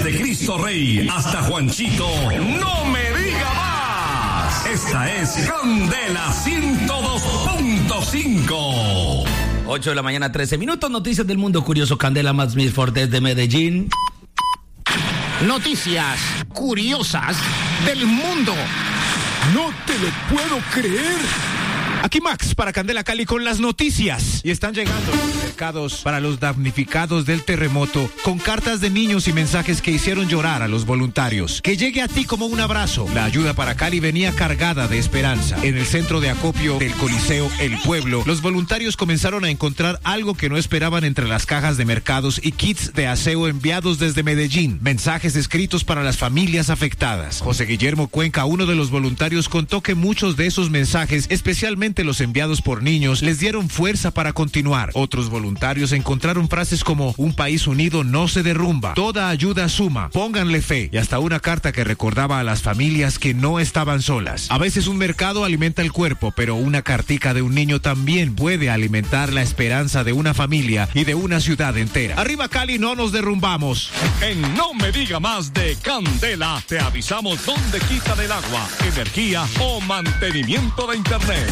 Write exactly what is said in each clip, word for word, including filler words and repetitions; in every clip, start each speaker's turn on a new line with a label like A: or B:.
A: desde Cristo Rey hasta Juanchito. ¡No me diga más! Esta es Candela ciento dos punto cinco.
B: ocho de la mañana, trece minutos. Noticias del mundo curioso. Candela Max Milford desde Medellín.
C: Noticias curiosas del mundo.
D: No te lo puedo creer. Aquí Max para Candela Cali con las noticias. Y están llegando los mercados para los damnificados del terremoto con cartas de niños y mensajes que hicieron llorar a los voluntarios. Que llegue a ti como un abrazo. La ayuda para Cali venía cargada de esperanza. En el centro de acopio del Coliseo El Pueblo, los voluntarios comenzaron a encontrar algo que no esperaban entre las cajas de mercados y kits de aseo enviados desde Medellín. Mensajes escritos para las familias afectadas. José Guillermo Cuenca, uno de los voluntarios, contó que muchos de esos mensajes, especialmente los enviados por niños, les dieron fuerza para continuar. Otros voluntarios encontraron frases como: un país unido no se derrumba, toda ayuda suma, pónganle fe, y hasta una carta que recordaba a las familias que no estaban solas. A veces un mercado alimenta el cuerpo, pero una cartica de un niño también puede alimentar la esperanza de una familia y de una ciudad entera. Arriba Cali, no nos derrumbamos.
A: En No Me Diga Más de Candela, te avisamos dónde quitan el agua, energía o mantenimiento de internet.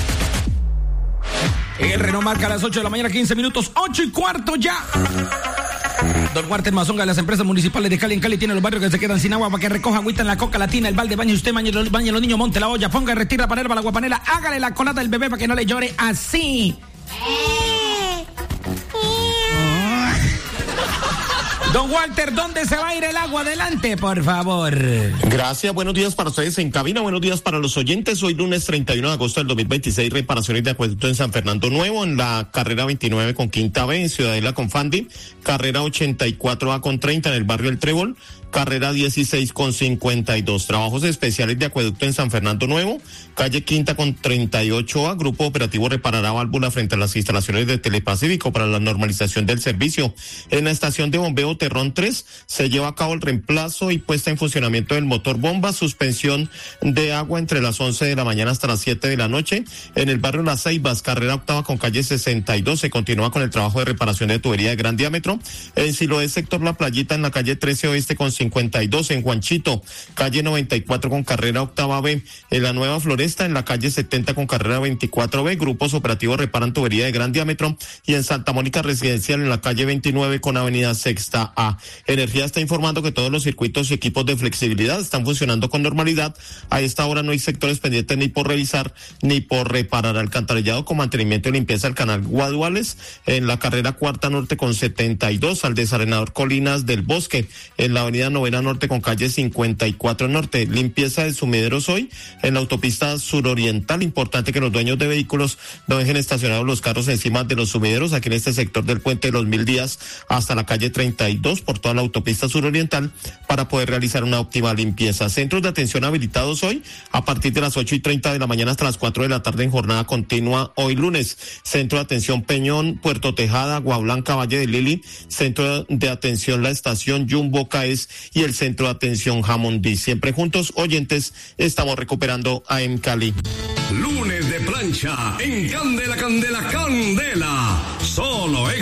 B: El reloj marca las ocho de la mañana, quince minutos, ocho y cuarto ya. Don Walter Mazonga, las empresas municipales de Cali. En Cali tiene los barrios que se quedan sin agua para que recojan agüita en la coca, la tina, el balde, bañe usted, bañe, bañe los niños, monte la olla, ponga y retira la panela para la guapanela, hágale la colada del bebé para que no le llore así. Don Walter, ¿dónde se va a ir el agua? Adelante, por favor.
E: Gracias, buenos días para ustedes en cabina, buenos días para los oyentes. Hoy lunes treinta y uno de agosto del dos mil veintiséis, reparaciones de acueducto en San Fernando Nuevo, en la carrera veintinueve con Quinta B, en Ciudadela con Fandi, carrera ochenta y cuatro A con treinta en el barrio El Trébol, carrera dieciséis con cincuenta y dos. Trabajos especiales de acueducto en San Fernando Nuevo, calle Quinta con treinta y ocho A. Grupo operativo reparará válvula frente a las instalaciones de Telepacífico para la normalización del servicio. En la estación de bombeo Terrón tres se lleva a cabo el reemplazo y puesta en funcionamiento del motor bomba, suspensión de agua entre las once de la mañana hasta las siete de la noche. En el barrio Las Ceibas, carrera octava con calle sesenta y dos, se continúa con el trabajo de reparación de tubería de gran diámetro. En Siloé, sector La Playita, en la calle trece Oeste con cincuenta y dos, en Juanchito, calle noventa y cuatro con carrera octava B. En la Nueva Floresta, en la calle setenta con carrera veinticuatro B, grupos operativos reparan tubería de gran diámetro. Y en Santa Mónica Residencial, en la calle veintinueve con avenida Sexta A. Energía está informando que todos los circuitos y equipos de flexibilidad están funcionando con normalidad. A esta hora no hay sectores pendientes ni por revisar ni por reparar. Alcantarillado con mantenimiento y limpieza del canal Guaduales, en la carrera cuarta norte con setenta y dos, al desarenador Colinas del Bosque, en la avenida Novena Norte con calle cincuenta y cuatro Norte. Limpieza de sumideros hoy en la autopista suroriental. Importante que los dueños de vehículos no dejen estacionados los carros encima de los sumideros aquí en este sector del puente de los Mil Días hasta la calle treinta y dos por toda la autopista suroriental para poder realizar una óptima limpieza. Centros de atención habilitados hoy a partir de las ocho y treinta de la mañana hasta las cuatro de la tarde en jornada continua hoy lunes. Centro de atención Peñón, Puerto Tejada, Agua Blanca, Valle de Lili. Centro de atención La Estación, Jumbo, Caes y el Centro de atención Jamondí. Siempre juntos, oyentes, estamos recuperando a en Cali.
A: Lunes de plancha en Candela, Candela, Candela.